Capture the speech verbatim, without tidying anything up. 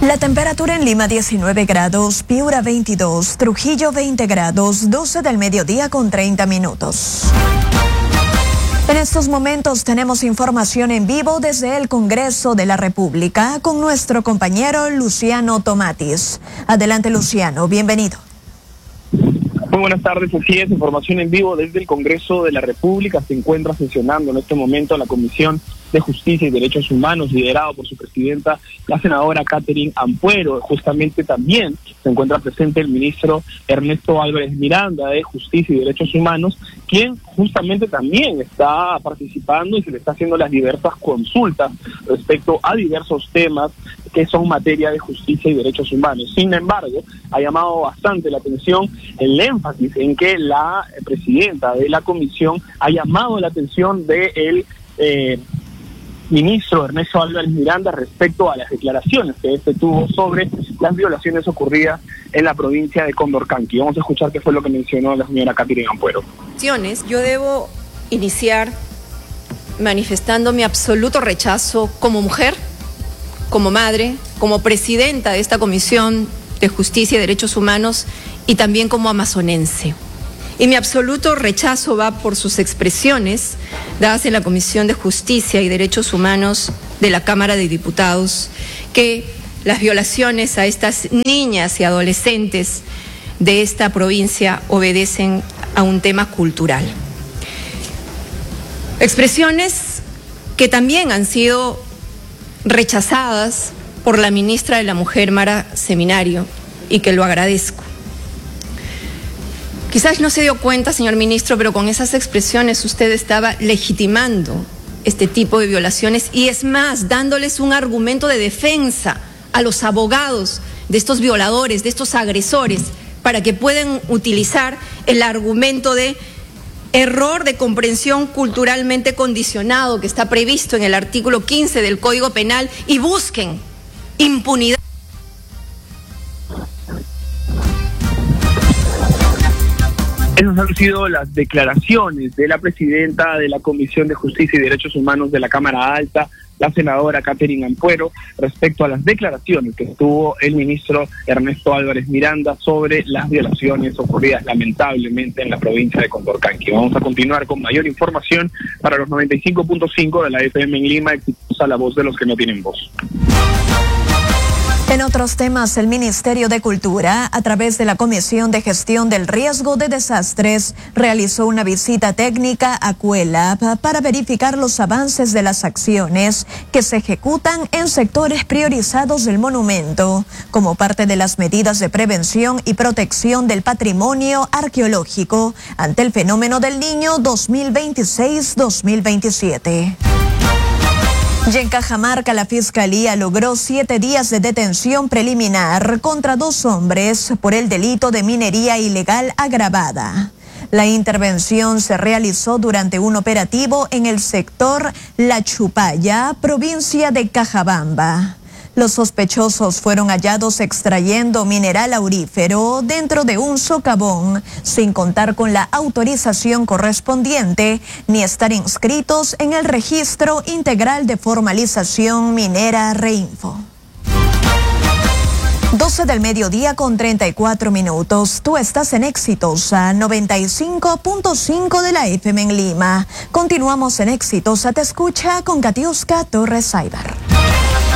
La temperatura en Lima diecinueve grados, Piura veintidós, Trujillo veinte grados, doce del mediodía con treinta minutos. En estos momentos tenemos información en vivo desde el Congreso de la República con nuestro compañero Luciano Tomatis. Adelante, Luciano, bienvenido. Muy buenas tardes, así es, información en vivo desde el Congreso de la República. Se encuentra sesionando en este momento la Comisión de Justicia y Derechos Humanos, liderado por su presidenta, la senadora Catherine Ampuero. Justamente también se encuentra presente el ministro Ernesto Álvarez Miranda de Justicia y Derechos Humanos, quien justamente también está participando y se le está haciendo las diversas consultas respecto a diversos temas que son materia de justicia y derechos humanos. Sin embargo, ha llamado bastante la atención el énfasis en que la presidenta de la comisión ha llamado la atención del eh, ministro Ernesto Álvarez Miranda respecto a las declaraciones que este tuvo sobre las violaciones ocurridas en la provincia de Condorcanqui. Vamos a escuchar qué fue lo que mencionó la señora Catherine Ampuero. Yo debo iniciar manifestando mi absoluto rechazo como mujer, como madre, como presidenta de esta Comisión de Justicia y Derechos Humanos y también como amazonense. Y mi absoluto rechazo va por sus expresiones dadas en la Comisión de Justicia y Derechos Humanos de la Cámara de Diputados, que las violaciones a estas niñas y adolescentes de esta provincia obedecen a un tema cultural. Expresiones que también han sido rechazadas por la ministra de la Mujer, Mara Seminario, y que lo agradezco. Quizás no se dio cuenta, señor ministro, pero con esas expresiones usted estaba legitimando este tipo de violaciones y es más, dándoles un argumento de defensa a los abogados de estos violadores, de estos agresores, para que puedan utilizar el argumento de error de comprensión culturalmente condicionado que está previsto en el artículo quince del Código Penal y busquen impunidad. Esas han sido las declaraciones de la presidenta de la Comisión de Justicia y Derechos Humanos de la Cámara Alta, la senadora Catherine Ampuero, respecto a las declaraciones que tuvo el ministro Ernesto Álvarez Miranda sobre las violaciones ocurridas lamentablemente en la provincia de Condorcanqui. Vamos a continuar con mayor información para los noventa y cinco punto cinco de la F M en Lima, exitosa la voz de los que no tienen voz. En otros temas, el Ministerio de Cultura, a través de la Comisión de Gestión del Riesgo de Desastres, realizó una visita técnica a Cuela para verificar los avances de las acciones que se ejecutan en sectores priorizados del monumento, como parte de las medidas de prevención y protección del patrimonio arqueológico ante el fenómeno del Niño dos mil veintiséis dos mil veintisiete. Y en Cajamarca, la Fiscalía logró siete días de detención preliminar contra dos hombres por el delito de minería ilegal agravada. La intervención se realizó durante un operativo en el sector La Chupaya, provincia de Cajabamba. Los sospechosos fueron hallados extrayendo mineral aurífero dentro de un socavón, sin contar con la autorización correspondiente ni estar inscritos en el Registro Integral de Formalización Minera Reinfo. doce del mediodía con treinta y cuatro minutos. Tú estás en Exitosa noventa y cinco punto cinco de la F M en Lima. Continuamos en Exitosa Te Escucha con Katiuska Torres Aybar.